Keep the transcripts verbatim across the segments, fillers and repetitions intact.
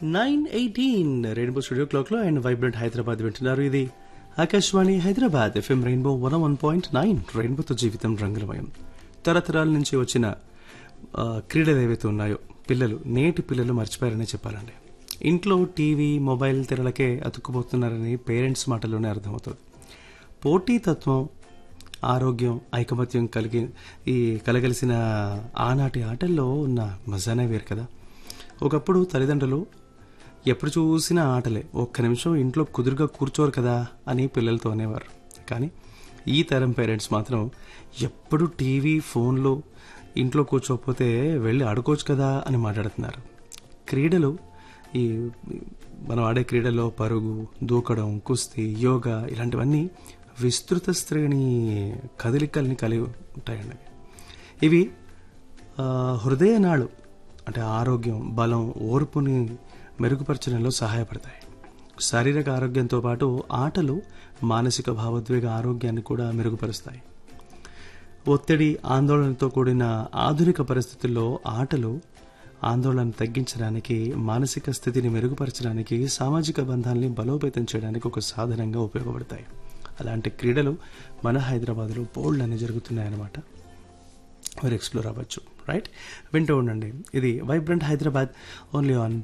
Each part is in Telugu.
Nine eighteen rainbow studio clock లో అండ్ వైబ్రెంట్ హైదరాబాద్ వింటున్నారు. ఇది Akashvani Hyderabad FM rainbow one one point nine రెయిన్బోతో జీవితం రంగులమయం. తరతరాల నుంచి వచ్చిన ఆ, క్రీడలు ఏవైతే ఉన్నాయో పిల్లలు నేటి పిల్లలు మర్చిపోయారనే చెప్పాలండి. ఇంట్లో టీవీ మొబైల్ తెరలకే అతుక్కుపోతున్నారని పేరెంట్స్ మాటల్లోనే అర్థమవుతుంది. పోటీతత్వం, ఆరోగ్యం, ఐకమత్యం కలిగి ఈ కలగలిసిన ఆనాటి ఆటల్లో ఉన్న మజానే వేరు కదా. ఒకప్పుడు తల్లిదండ్రులు ఎప్పుడు చూసినా ఆటలే, ఒక్క నిమిషం ఇంట్లో కుదురుగా కూర్చోరు కదా అని పిల్లలతో అనేవారు. కానీ ఈ తరం పేరెంట్స్ మాత్రం ఎప్పుడు టీవీ ఫోన్లో ఇంట్లో కూర్చోకపోతే వెళ్ళి ఆడుకోవచ్చు కదా అని మాట్లాడుతున్నారు. క్రీడలు, ఈ మనం ఆడే క్రీడల్లో పరుగు, దూకడం, కుస్తీ, యోగా ఇలాంటివన్నీ విస్తృత శ్రేణి కదలికల్ని కలిగి ఉంటాయండి. ఇవి ఆ, హృదయనాళు అంటే ఆరోగ్యం, బలం, ఓర్పుని మెరుగుపరచడంలో సహాయపడతాయి. శారీరక ఆరోగ్యంతో పాటు ఆటలు మానసిక భావోద్వేగ ఆరోగ్యాన్ని కూడా మెరుగుపరుస్తాయి. ఒత్తిడి, ఆందోళనతో కూడిన ఆధునిక పరిస్థితుల్లో ఆటలు ఆందోళన తగ్గించడానికి, మానసిక స్థితిని మెరుగుపరచడానికి, సామాజిక బంధాలని బలోపేతం చేయడానికి ఒక సాధనంగా ఉపయోగపడతాయి. అలాంటి క్రీడలు మన హైదరాబాద్లో బోల్డ్ అని జరుగుతున్నాయన్నమాట. మీరు ఎక్స్ప్లోర్ అవ్వచ్చు. రైట్, వింటూ ఉండండి. ఇది vibrant Hyderabad only on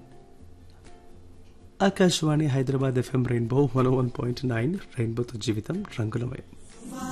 Akashvani Hyderabad FM rainbow one one point nine రెయిన్బోతో జీవితం రంగులమయం.